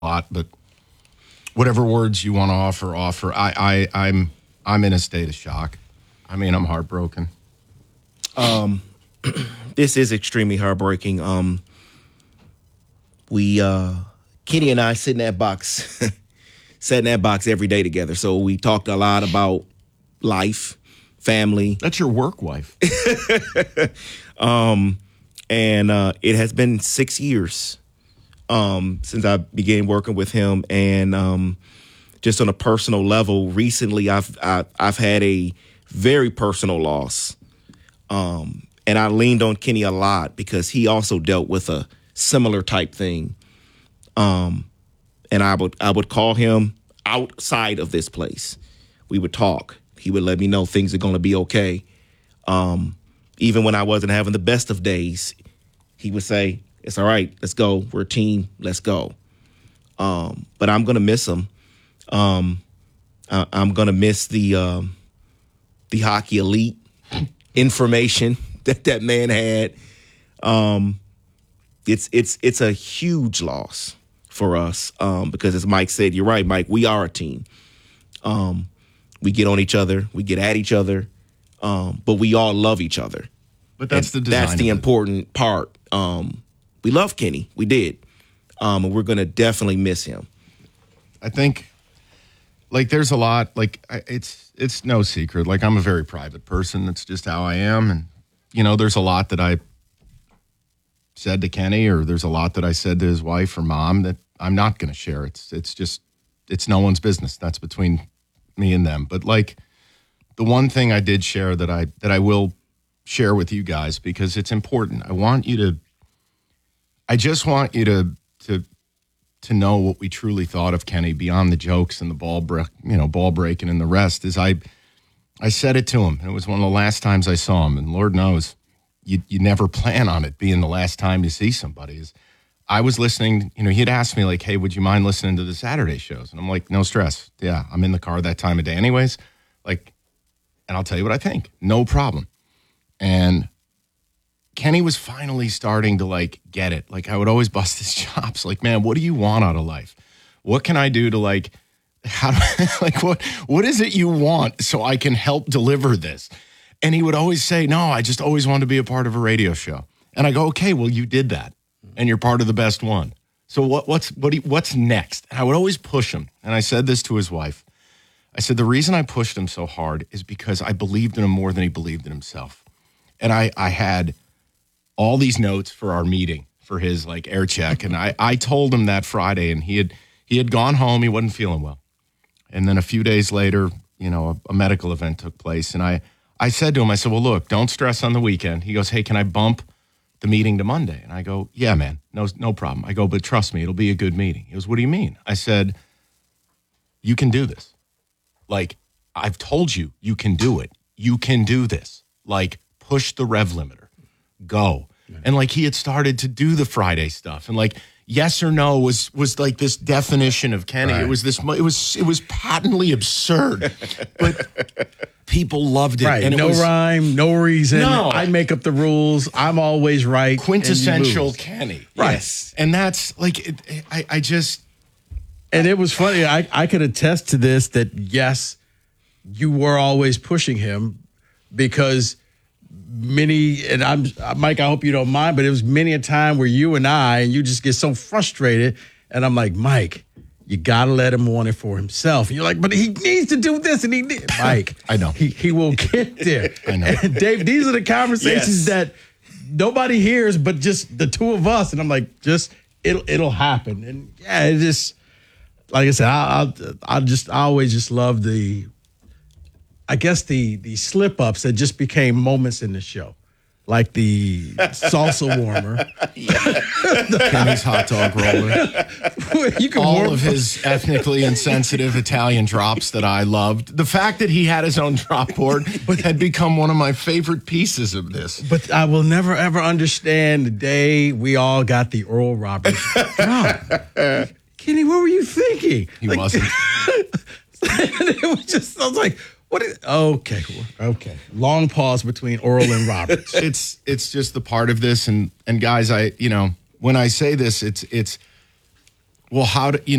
lot, but whatever words you want to offer. I'm in a state of shock. I mean, I'm heartbroken. This is extremely heartbreaking. Kenny and I sit in that box, every day together. So we talked a lot about life, family. That's your work wife. And it has been 6 years since I began working with him, and just on a personal level, recently I've had a very personal loss, and I leaned on Kenny a lot because he also dealt with a similar type thing, and I would call him outside of this place. We would talk. He would let me know things are going to be okay. Even when I wasn't having the best of days, he would say, "It's all right. Let's go. We're a team. Let's go." But I'm going to miss him. I'm going to miss the hockey elite information that man had. It's a huge loss for us because, as Mike said, you're right, Mike, we are a team. We get on each other. We get at each other. But we all love each other. But that's the design. That's the important part. We love Kenny. We did. And we're going to definitely miss him. I think, like, there's a lot, like, it's no secret. Like, I'm a very private person. That's just how I am. And, you know, there's a lot that I said to Kenny, or there's a lot that I said to his wife or mom that I'm not going to share. It's no one's business. That's between me and them. But, like, the one thing I did share that I will share with you guys, because it's important. I just want you to know what we truly thought of Kenny beyond the jokes and the ball breaking and the rest. Is I said it to him. It was one of the last times I saw him, and Lord knows you never plan on it being the last time you see somebody. Is I was listening, you know, he'd asked me like, "Hey, would you mind listening to the Saturday shows?" And I'm like, "No stress. Yeah, I'm in the car that time of day anyways. Like, and I'll tell you what I think. No problem." And Kenny was finally starting to, like, get it. Like, I would always bust his chops. Like, "Man, what do you want out of life? What can I do to, like, what is it you want so I can help deliver this?" And he would always say, "No, I just always wanted to be a part of a radio show." And I go, "Okay, well, you did that, and you're part of the best one. So what's next?" And I would always push him. And I said this to his wife. I said, the reason I pushed him so hard is because I believed in him more than he believed in himself. And I had all these notes for our meeting for his, like, air check. And I told him that Friday, and he had gone home. He wasn't feeling well. And then a few days later, you know, a medical event took place. And I said to him, I said, "Well, look, don't stress on the weekend." He goes, "Hey, can I bump the meeting to Monday?" And I go, "Yeah, man, no problem." I go, "But trust me, it'll be a good meeting." He goes, "What do you mean?" I said, "You can do this. Like, I've told you, you can do it. You can do this. Like, push the rev limiter. Go." And, like, he had started to do the Friday stuff. And, like, yes or no was like this definition of Kenny. Right. It was patently absurd. But people loved it. Right. And no rhyme, no reason. No. I make up the rules. I'm always right. Quintessential Kenny. Right. Yes. And that's, like, I just... And it was funny. I could attest to this, that, yes, you were always pushing him, because Mike, I hope you don't mind, but it was many a time where you just get so frustrated. And I'm like, "Mike, you got to let him want it for himself." And you're like, "But he needs to do this." And he did. Mike, I know. He will get there. I know. And Dave, these are the conversations that nobody hears but just the two of us. And I'm like, it'll happen. And yeah, it just, like I said, I always just love the slip-ups that just became moments in the show. Like the salsa warmer. Kenny's hot dog roller. You can all of his ethnically insensitive Italian drops that I loved. The fact that he had his own drop board had become one of my favorite pieces of this. But I will never, ever understand the day we all got the Oral Roberts drop. Kenny, what were you thinking? He wasn't. It was just, I was like, okay. Long pause between Oral and Roberts. It's just the part of this, and guys, when I say this, it's well, how do you know?